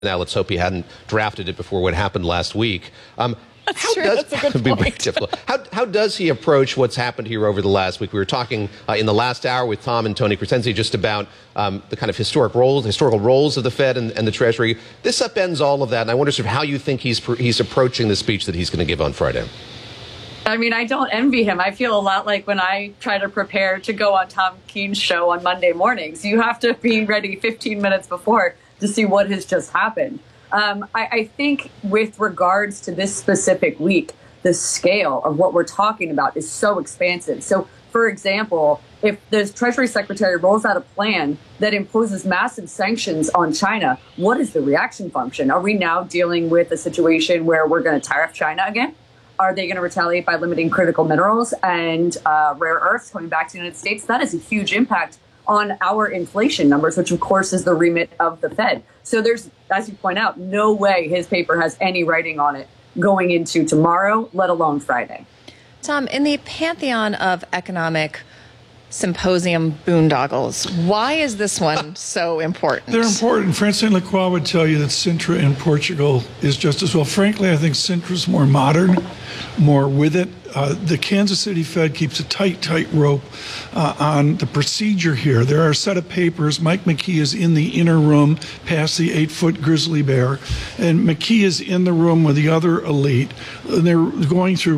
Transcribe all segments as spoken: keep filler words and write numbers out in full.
Now, let's hope he hadn't drafted it before what happened last week. Um, That's how true. Does, That's a good be point. very difficult. How, how does he approach what's happened here over the last week? We were talking uh, in the last hour with Tom and Tony Crescenzi just about um, the kind of historic roles, historical roles of the Fed and, and the Treasury. This upends all of that, and I wonder sort of how you think he's he's approaching the speech that he's going to give on Friday. I mean, I don't envy him. I feel a lot like when I try to prepare to go on Tom Keane's show on Monday mornings. You have to be ready fifteen minutes before to see what has just happened. Um, I, I think with regards to this specific week, the scale of what we're talking about is so expansive. So, for example, if the Treasury Secretary rolls out a plan that imposes massive sanctions on China, what is the reaction function? Are we now dealing with a situation where we're going to tariff China again? Are they going to retaliate by limiting critical minerals and uh, rare earths coming back to the United States? That is a huge impact on our inflation numbers, which, of course, is the remit of the Fed. So there's, as you point out, no way his paper has any writing on it going into tomorrow, let alone Friday. Tom, in the pantheon of economic symposium boondoggles, why is this one so important? They're important. Francine Lacroix would tell you that Sintra in Portugal is just as well. Frankly, I think Sintra's more modern, more with it. Uh, the Kansas City Fed keeps a tight, tight rope uh, on the procedure here. There are a set of papers. Mike McKee is in the inner room past the eight-foot grizzly bear, and McKee is in the room with the other elite. And they're going through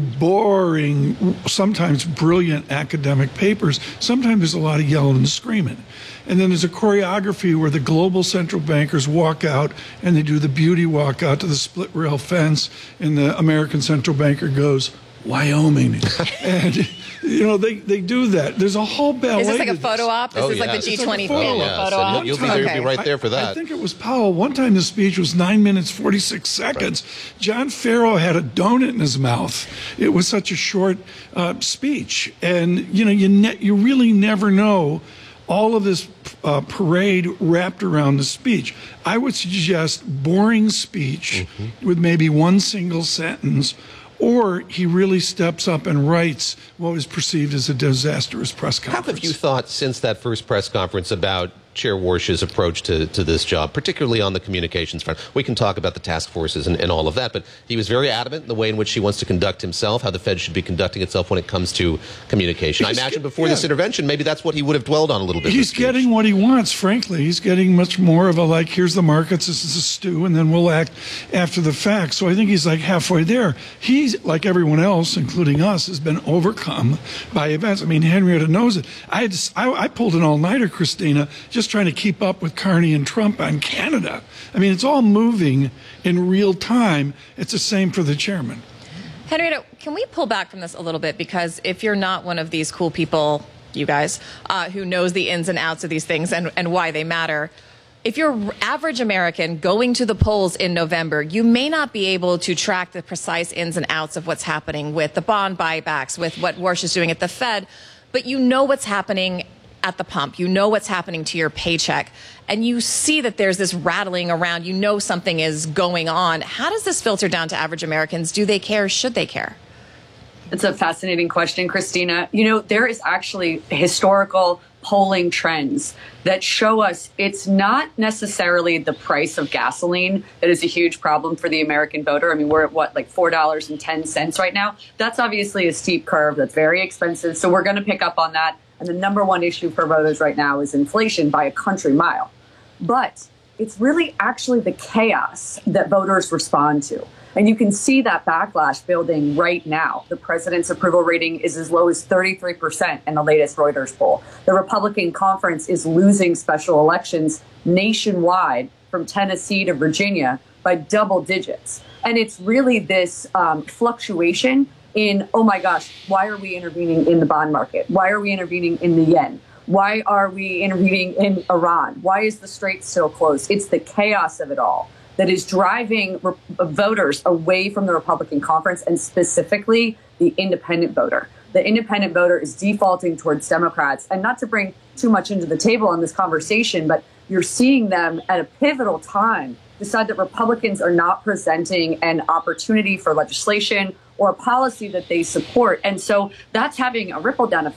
boring, sometimes brilliant academic papers. Sometimes there's a lot of yelling and screaming. And then there's a choreography where the global central bankers walk out and they do the beauty walk out to the split rail fence, and the American central banker goes, Wyoming. And, you know, they, they do that. There's a whole ballet. Is this like a photo op? This oh, is yeah. like the G twenty oh, photo, yeah. photo so op? You'll, you'll, be, okay. you'll be right there for that. I, I think it was Powell. One time the speech was nine minutes, forty-six seconds. Right. John Farrow had a donut in his mouth. It was such a short uh, speech. And, you know, you, ne- you really never know all of this uh, parade wrapped around the speech. I would suggest boring speech mm-hmm. with maybe one single sentence, or he really steps up and writes what was perceived as a disastrous press conference. How have you thought since that first press conference about Chair Warsh's approach to, to this job, particularly on the communications front? We can talk about the task forces and, and all of that, but he was very adamant in the way in which he wants to conduct himself, how the Fed should be conducting itself when it comes to communication. He's I imagine before yeah. this intervention, maybe that's what he would have dwelled on a little bit. He's getting what he wants, frankly. He's getting much more of a, like, here's the markets, this is a stew, and then we'll act after the fact. So I think he's like halfway there. He's, like everyone else, including us, has been overcome by events. I mean, Henrietta knows it. I, had to, I, I pulled an all-nighter, Christina, just trying to keep up with Carney and Trump on Canada. I mean, it's all moving in real time. It's the same for the chairman. Henrietta, can we pull back from this a little bit? Because if you're not one of these cool people, you guys, uh, who knows the ins and outs of these things and, and why they matter, if you're average American going to the polls in November, you may not be able to track the precise ins and outs of what's happening with the bond buybacks, with what Warsh is doing at the Fed, but you know what's happening at the pump. You know what's happening to your paycheck, and you see that there's this rattling around. You know something is going on. How does this filter down to average Americans? Do they care? Should they care? It's a fascinating question, Christina. You know, there is actually historical polling trends that show us it's not necessarily the price of gasoline that is a huge problem for the American voter. I mean, we're at what, like four dollars and ten cents right now? That's obviously a steep curve. That's very expensive. So we're going to pick up on that. And the number one issue for voters right now is inflation by a country mile. But it's really actually the chaos that voters respond to. And you can see that backlash building right now. The president's approval rating is as low as thirty-three percent in the latest Reuters poll. The Republican conference is losing special elections nationwide from Tennessee to Virginia by double digits. And it's really this um, fluctuation in, oh my gosh, why are we intervening in the bond market? Why are we intervening in the yen? Why are we intervening in Iran? Why is the Strait still closed? It's the chaos of it all that is driving re- voters away from the Republican conference, and specifically the independent voter. The independent voter is defaulting towards Democrats. And not to bring too much into the table on this conversation, but you're seeing them at a pivotal time decide that Republicans are not presenting an opportunity for legislation or a policy that they support. And so that's having a ripple down effect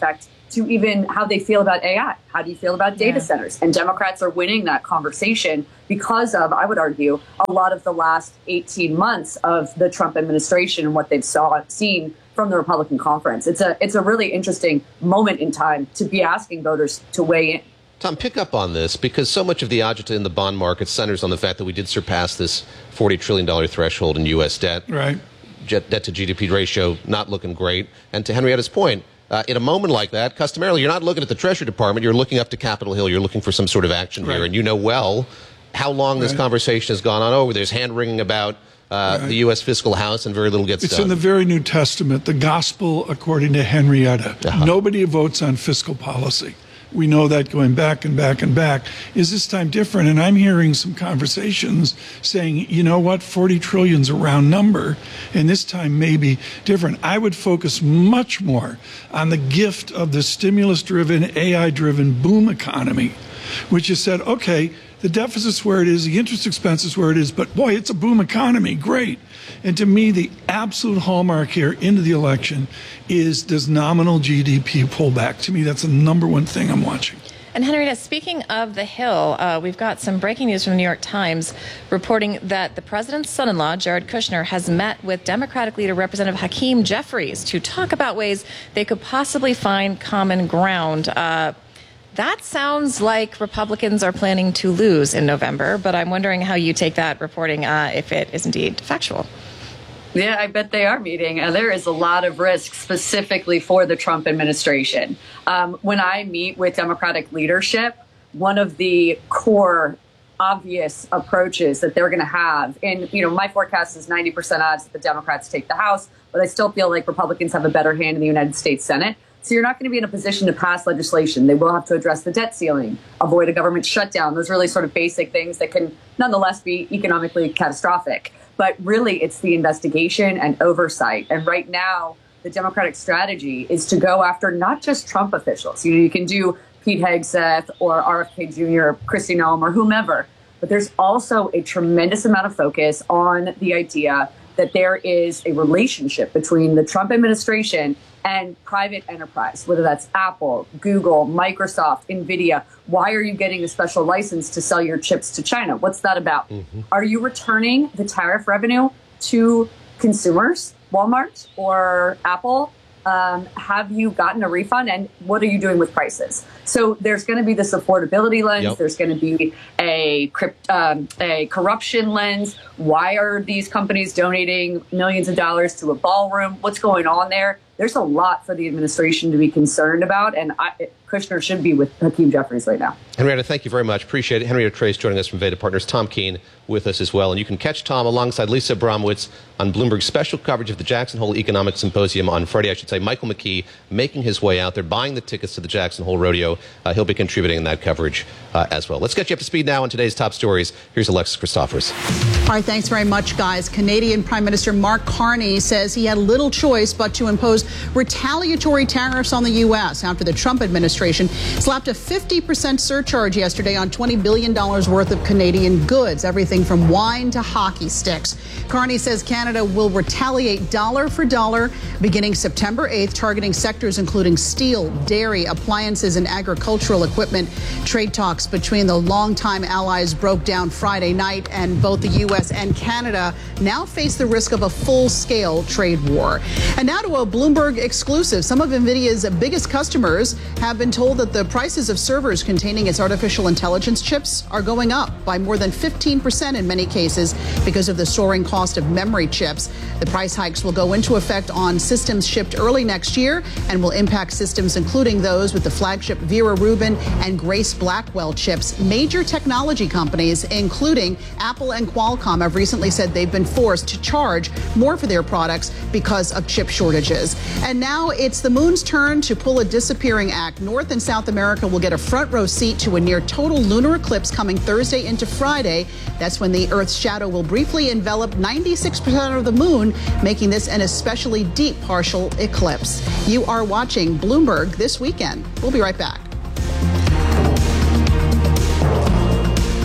to even how they feel about A I. How do you feel about data Yeah. centers? And Democrats are winning that conversation because of, I would argue, a lot of the last eighteen months of the Trump administration and what they've saw seen from the Republican conference. It's a it's a really interesting moment in time to be asking voters to weigh in. Tom, pick up on this, because so much of the agita in the bond market centers on the fact that we did surpass this forty trillion dollars threshold in U S debt. Right. Jet, debt to G D P ratio not looking great. And to Henrietta's point, uh, in a moment like that, customarily, you're not looking at the Treasury Department, you're looking up to Capitol Hill, you're looking for some sort of action Right. here. And you know well how long this Right. conversation has gone on over. There's hand-wringing about uh, Right. the U S fiscal house, and very little gets It's done. in the very New Testament, the gospel according to Henrietta. Uh-huh. Nobody votes on fiscal policy. We know that going back and back and back. Is this time different? And I'm hearing some conversations saying, you know what, forty trillion's a round number, and this time may be different. I would focus much more on the gift of the stimulus-driven, A I-driven boom economy, which has said, okay, the deficit's where it is, the interest expense is where it is, but boy, it's a boom economy, great. And to me, the absolute hallmark here into the election is, does nominal G D P pull back? To me, that's the number one thing I'm watching. And Henrietta, speaking of the Hill, uh, we've got some breaking news from the New York Times reporting that the president's son-in-law, Jared Kushner, has met with Democratic leader Representative Hakeem Jeffries to talk about ways they could possibly find common ground. Uh, That sounds like Republicans are planning to lose in November, but I'm wondering how you take that reporting, uh, if it is indeed factual. Yeah, I bet they are meeting. Uh, there is a lot of risk specifically for the Trump administration. Um, when I meet with Democratic leadership, one of the core obvious approaches that they're going to have, and you know, my forecast is ninety percent odds that the Democrats take the House, but I still feel like Republicans have a better hand in the United States Senate. So you're not going to be in a position to pass legislation. They will have to address the debt ceiling, avoid a government shutdown. Those really sort of basic things that can nonetheless be economically catastrophic. But really, it's the investigation and oversight. And right now, the Democratic strategy is to go after not just Trump officials. You know, you can do Pete Hegseth or R F K Junior, Kristi Noem, or whomever. But there's also a tremendous amount of focus on the idea that there is a relationship between the Trump administration and private enterprise, whether that's Apple, Google, Microsoft, NVIDIA. Why are you getting a special license to sell your chips to China? What's that about? Mm-hmm. Are you returning the tariff revenue to consumers, Walmart or Apple? Um, have you gotten a refund, and what are you doing with prices? So there's going to be this affordability lens. Yep. There's going to be a crypt, um, a corruption lens. Why are these companies donating millions of dollars to a ballroom? What's going on there? There's a lot for the administration to be concerned about, and I, Kushner should be with Hakeem Jeffries right now. Henrietta, thank you very much. Appreciate it. Henrietta Trace joining us from Veda Partners. Tom Keene with us as well. And you can catch Tom alongside Lisa Abramowitz on Bloomberg's special coverage of the Jackson Hole Economic Symposium on Friday. I should say Michael McKee making his way out there, buying the tickets to the Jackson Hole Rodeo. Uh, he'll be contributing in that coverage uh, as well. Let's get you up to speed now on today's top stories. Here's Alexis Christophers. All right, thanks very much, guys. Canadian Prime Minister Mark Carney says he had little choice but to impose retaliatory tariffs on the U S after the Trump administration slapped a fifty percent surcharge yesterday on twenty billion dollars worth of Canadian goods, everything from wine to hockey sticks. Carney says Canada will retaliate dollar for dollar beginning September eighth, targeting sectors including steel, dairy, appliances, and agricultural equipment. Trade talks between the longtime allies broke down Friday night, and both the U S and Canada now face the risk of a full-scale trade war. And now to a Bloomberg exclusive. Some of NVIDIA's biggest customers have been told that the prices of servers containing its artificial intelligence chips are going up by more than fifteen percent in many cases because of the soaring cost of memory chips. The price hikes will go into effect on systems shipped early next year and will impact systems including those with the flagship Vera Rubin and Grace Blackwell chips. Major technology companies, including Apple and Qualcomm, have recently said they've been forced to charge more for their products because of chip shortages. And now it's the moon's turn to pull a disappearing act. North and South America will get a front row seat to a near total lunar eclipse coming Thursday into Friday. That's when the Earth's shadow will briefly envelop ninety-six percent of the moon, making this an especially deep partial eclipse. You are watching Bloomberg This Weekend. We'll be right back.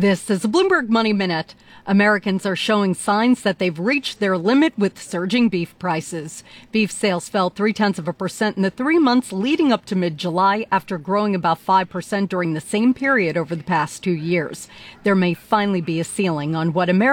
This is a Bloomberg Money Minute. Americans are showing signs that they've reached their limit with surging beef prices. Beef sales fell three-tenths of a percent in the three months leading up to mid-July after growing about five percent during the same period over the past two years. There may finally be a ceiling on what Americans